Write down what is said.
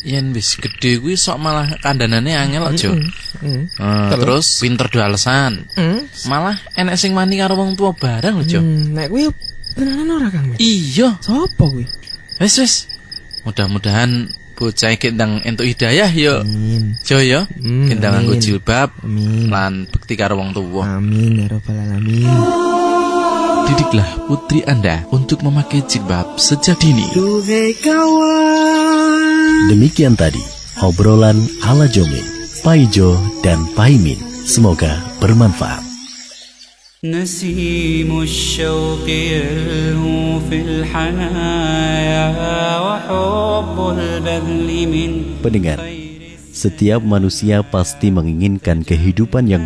yen wis gede kuwi sok malah kandhanane angel aja. Terus pinter do alesan. Malah enek sing wani karo wong tua bareng lho, Jo. Nek kuwi tenanan ora Kang? Iya. Sopo kuwi? Wis. Mudah-mudahan bocah iki ndang entuk hidayah ya. Jo ya. Kendang nganggo jilbab lan bekti karo wong tuwa. Amin ya rabbal alamin. Didiklah putri Anda untuk memakai jilbab sejak dini. Demikian tadi obrolan ala Joming, Paijo dan Paimin. Semoga bermanfaat. نسيم الشوق يلهو في الحنايا وحب البذل من Pendengar, setiap manusia pasti menginginkan kehidupan yang